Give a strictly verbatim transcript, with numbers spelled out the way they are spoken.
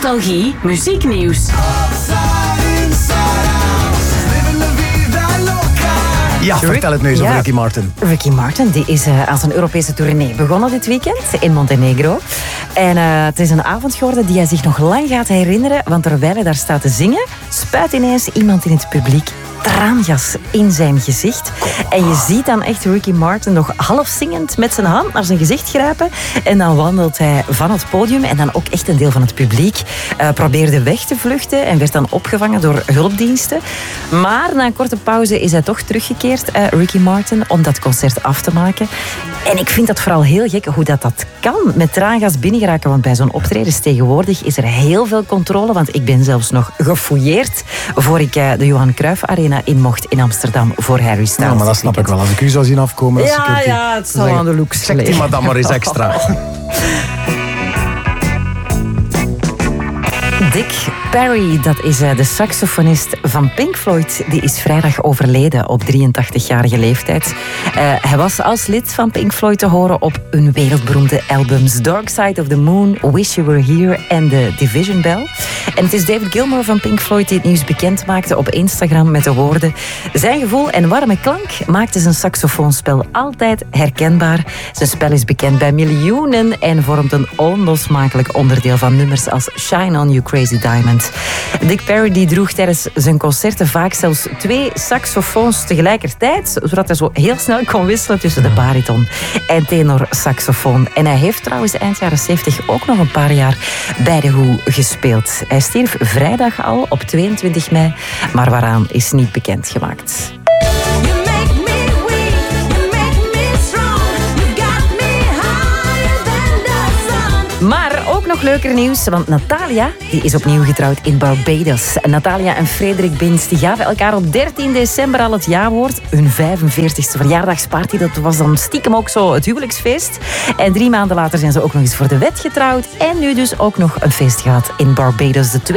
nostalgie, muzieknieuws. Ja, vertel het nu eens over Ja. Ricky Martin. Ricky Martin die is uh, aan zijn Europese tournee begonnen dit weekend in Montenegro. En uh, het is een avond geworden die hij zich nog lang gaat herinneren, want terwijl hij daar staat te zingen, spuit ineens iemand in het publiek traangas in zijn gezicht. En je ziet dan echt Ricky Martin nog half zingend met zijn hand naar zijn gezicht grijpen. En dan wandelt hij van het podium en dan ook echt een deel van het publiek uh, probeerde weg te vluchten en werd dan opgevangen door hulpdiensten. Maar na een korte pauze is hij toch teruggekeerd, uh, Ricky Martin, om dat concert af te maken. En ik vind dat vooral heel gek hoe dat, dat kan, met traangas binnengeraken. Want bij zo'n optredens tegenwoordig is er heel veel controle. Want ik ben zelfs nog gefouilleerd voor ik uh, de Johan Cruijff Arena in mocht in Amsterdam voor Harry Styles. Ja, maar dat snap ik wel. Als ik u zou zien afkomen... als Ja, security, ja, het zal zeggen, aan de looks check die liggen. madame maar eens extra. Dick Perry, dat is de saxofonist van Pink Floyd. Die is vrijdag overleden op drieëntachtigjarige leeftijd. Uh, hij was als lid van Pink Floyd te horen op hun wereldberoemde albums Dark Side of the Moon, Wish You Were Here en The Division Bell. En het is David Gilmour van Pink Floyd die het nieuws bekend maakte op Instagram met de woorden: zijn gevoel en warme klank maakte zijn saxofoonspel altijd herkenbaar. Zijn spel is bekend bij miljoenen en vormt een onlosmakelijk onderdeel van nummers als Shine On You Crazy Diamond. Dick Perry die droeg tijdens zijn concerten vaak zelfs twee saxofoons tegelijkertijd, zodat hij zo heel snel kon wisselen tussen de bariton en tenor saxofoon. En hij heeft trouwens eind jaren zeventig ook nog een paar jaar bij de Who gespeeld. Hij stierf vrijdag al op tweeëntwintig mei, maar waaraan is niet bekendgemaakt. Maar ook nog leuker nieuws, want Natalia die is opnieuw getrouwd in Barbados. En Natalia en Frederik Binz die gaven elkaar op dertien december al het ja-woord. Hun vijfenveertigste verjaardagsparty, dat was dan stiekem ook zo het huwelijksfeest. En drie maanden later zijn ze ook nog eens voor de wet getrouwd. En nu dus ook nog een feest gehad in Barbados. De twee